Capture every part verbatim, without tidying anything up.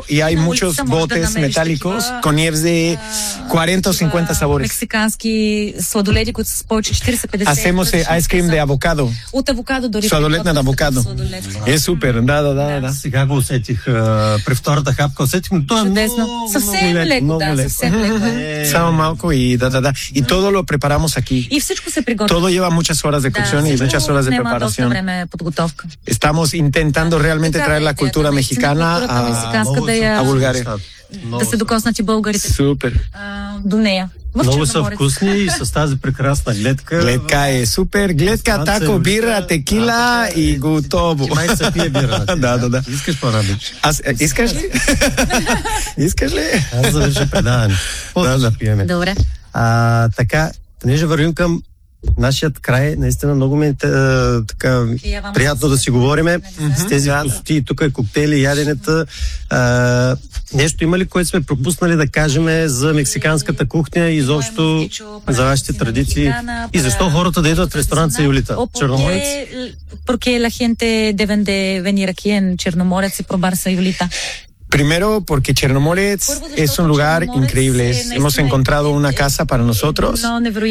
y hay muchos botes metálicos con nieves de cuarenta o cincuenta sabores. Мексикански сладоледи, които са с повече четирийсет-петдесет. Hacemos ice cream de avocado. От авокадо дори. Сладолет на авокадо. Е супер, да, да, да, да. Сега го усетих при втората хапка, усетих, но това е много, съвсем леко, да, съвсем леко. Само малко и да, да, да. И todo lo preparamos aquí. И всичко се приготвя. Todo lleva muchas horas de cocción y muchas horas de preparación. Време подготовка. Estamos intentando realmente traer la cultura mexicana a, a Bulgaria. Да се докоснат и българите. Супер. До нея. Много са вкусни и с тази прекрасна гледка. Гледка е супер. Гледка, тако, бира, текила и готово. Ти май се пие бира. Да, да, да. Искаш по-радич? Аз, искаш ли? Искаш ли? Аз завърши предаване. Да, да пиеме. Добре. А, така, понеже вървим към нашият край, наистина много ми е така приятно да си говориме с тези гости, тук е коктейли, яденета. А, нещо има ли, което сме пропуснали да кажем за мексиканската кухня и изобщо за вашите традиции? И защо хората да идват в ресторант Sayulita? Черноморец? Porque la gente deben de venir aquí en Черноморец y probar Sayulita? Primero, porque Черноморец es un lugar increíble. Hemos encontrado una casa para nosotros.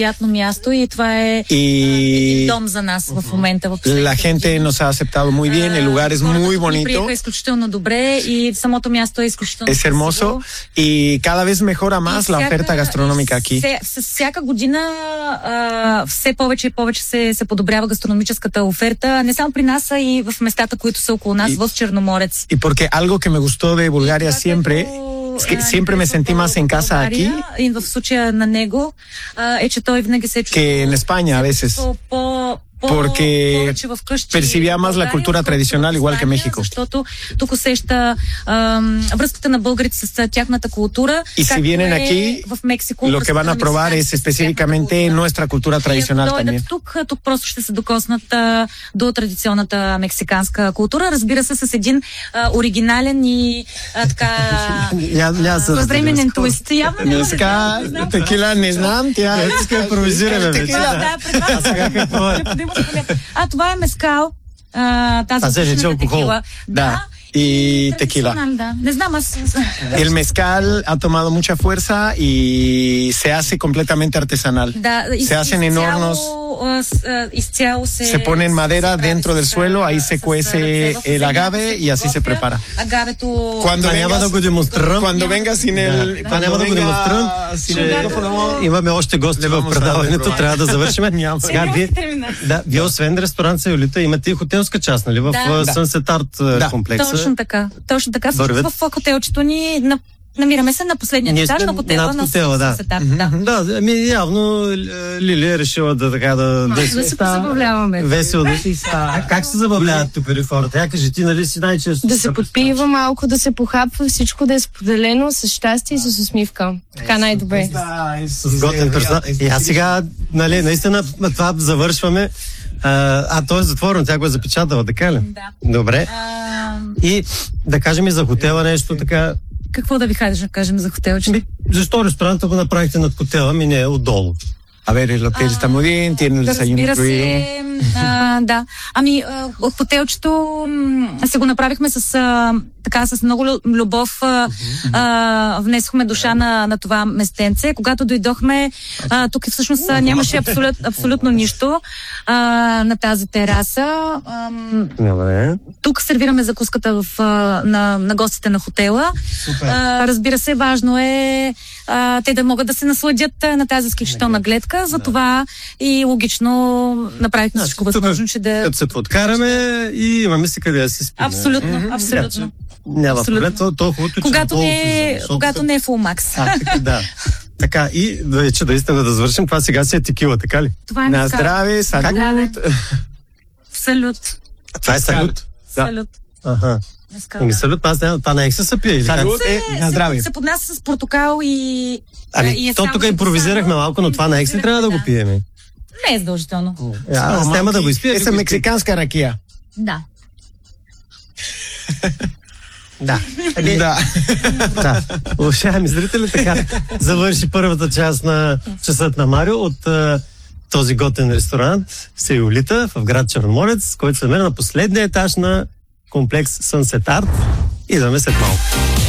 Y la gente nos ha aceptado muy bien. El lugar es muy bonito. Es hermoso. Y cada vez mejora más la oferta gastronómica aquí. Всяка година все повече и повече се, се подобрява гастрономическата оферта. Не само при нас, а и в местата, които са около нас, в Черноморец. Y porque algo que me gustó de Bulgaria siempre es que siempre me sentí más en casa aquí que en España a veces. Porque percibía más la cultura tradicional igual que México. Y si vienen aquí, lo que van a probar es específicamente nuestra cultura tradicional también. Тук просто ще се докоснат до традиционната мексиканска култура, разбира се, с един оригинален и така съвременен твист. Мезкал, текила не знам, тя иска да импровизираме вече. А сега какво е? А, това е мезкал. А, тази е текила. Да. Y tequila. El mezcal ha tomado mucha fuerza y se hace completamente artesanal. Se hacen en hornos. Se pone en madera dentro del suelo, ahí se cuece el agave y así se prepara. Cuando vengas, cuando vengas sin el... Няма да го демонстрирам. Имаме още гости в предаването, трябва да завършим. Сега вие, да, вие освен ресторант Sayulita имате и хотелска част, нали? В Sunset Art комплекса. Точно така. Точно така. В хотелчето ни на намираме се на последния етаж на хотела. Над хотела, да. Да, да, ами явно Лили е решила да така да... Да се забавляваме. Весело да си. Как се забавляват тук при хората? Я кажи, ти нали си най-често... Да се подпива малко, да се похапва, всичко да е споделено с щастие и с усмивка. Така най-добре. С готен персонал. И аз сега, нали, наистина това завършваме. А, а той е затворен, тя го е запечатала, така ли? Да. Добре. А... И да кажем и за хотела нещо така. Какво да ви кажем за хотелче? Защо ресторанта го направихте над хотела, ми не е отдолу? A ver, el hotel está muy bien, tiene el desayuno incluido. А, да. Ами, хотелчето се го направихме с, а, така, с много любов. А, а, внесохме душа на, на това местенце. Когато дойдохме, а, тук всъщност нямаше абсолют, абсолютно нищо а, на тази тераса. А, тук сервираме закуската в, а, на, на гостите на хотела. А, разбира се, важно е а, те да могат да се насладят на тази изключителна гледка. Затова и логично направихме всичко възможно, че да... Като се подкараме и имаме си къде да си спим. Абсолютно, абсолютно. Няма проблем, то хубавото, когато не, когато не е фул макс. Да. Така, и вече да истина да завършим, това сега си е текила, така ли? Това е на здраве, салют. Салют. Това е салют? Салют. Аха. Ами салют, аз не, това не е се пие. Салют е на здраве. Се поднася с портокал и... Ами, то тук импровизирахме малко, но това на екс ли трябва да го пиеме? Не е задължително. Аз няма да го изпия. Е мексиканска ракия. Да. Да. Да. Да. Уважаеми зрители, така завърши първата част на Часът на Марио от а, този готен ресторант Sayulita в град Черноморец, който се намира на последния етаж на комплекс Sunset Art. Идваме след малко.